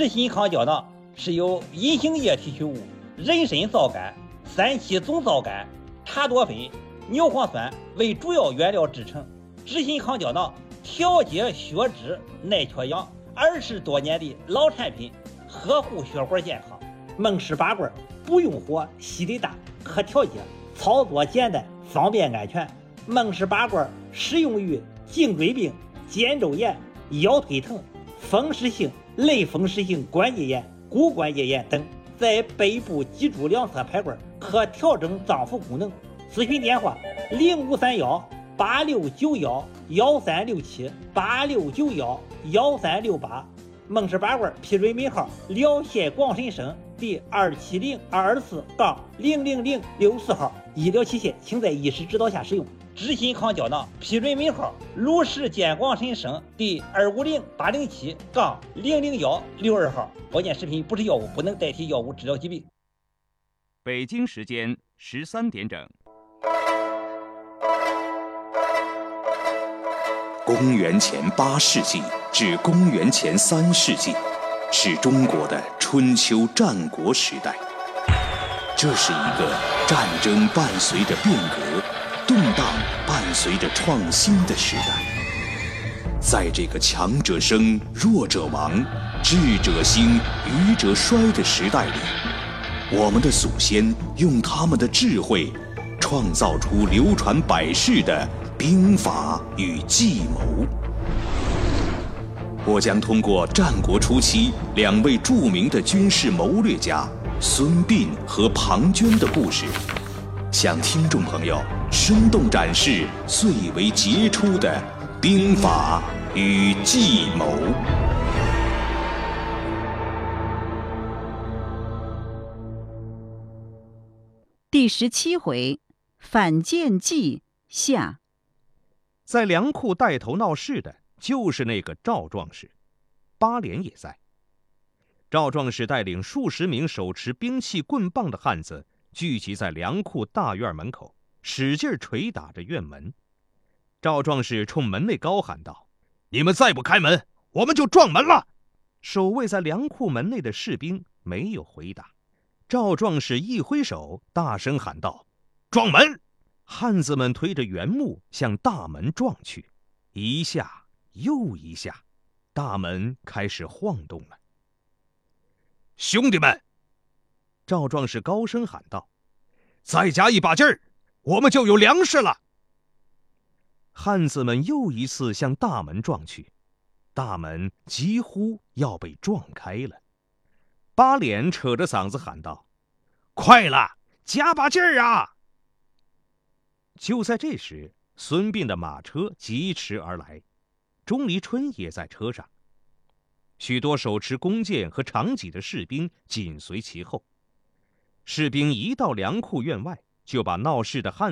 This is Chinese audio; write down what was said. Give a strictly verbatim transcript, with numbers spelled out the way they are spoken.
直心康胶囊是由银杏叶提取物、人参皂苷、三七总皂苷、茶多酚、牛磺酸为主要原料制成。直心康胶囊调节血脂、耐缺氧，二十多年的老产品，呵护血管健康。孟氏拔罐不用火，吸力大，可调节，操作简单，方便安全。孟氏拔罐适用于颈椎病、肩周炎、腰腿疼、风湿性、类风湿性关节炎、骨关节炎等，在背部脊柱两侧排罐，可调整脏腑功能。咨询电话：零五三幺八六九幺幺三六七八六九幺幺三六八。孟氏拔罐批准尾号辽县广深省第二七零二二四杠零零零六四号。医疗器械请在医师指导下使用。直心康胶囊批准尾号鲁市监广深省第二五零八零七杠零零幺六二号。保健食品不是药物，不能代替药物治疗疾病。 北京时间十三点整。 公元前八世纪至公元前三世纪，是中国的春秋战国时代。这是一个战争伴随着变革，动荡伴随着创新的时代。在这个强者生、弱者亡、智者兴、愚者衰的时代里，我们的祖先用他们的智慧，创造出流传百世的兵法与计谋。我将通过战国初期两位著名的军事谋略家孙膑和庞涓的故事，向听众朋友生动展示最为杰出的兵法与计谋。 第十七回，反间计下。 在粮库带头闹事的就是那个赵壮士，八连也在。赵壮士带领数十名手持兵器棍棒的汉子聚集在粮库大院门口，使劲捶打着院门。赵壮士冲门内高喊道：“你们再不开门，我们就撞门了！”守卫在粮库门内的士兵没有回答。赵壮士一挥手，大声喊道：“撞门！”汉子们推着原木向大门撞去，一下又一下，大门开始晃动了。兄弟们，赵壮士高声喊道：“再加一把劲儿，我们就有粮食了！”汉子们又一次向大门撞去，大门几乎要被撞开了。八脸扯着嗓子喊道：“快了，加把劲儿啊！”就在这时，孙膑的马车疾驰而来，钟离春也在车上，许多手持弓箭和长戟的士兵紧随其后。士兵一到粮库院外，就把闹事的汉